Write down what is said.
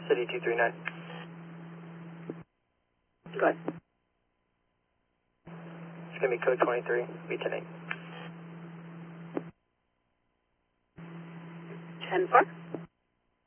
City 239. Go ahead. It's going to be code 23, B108. 10-4.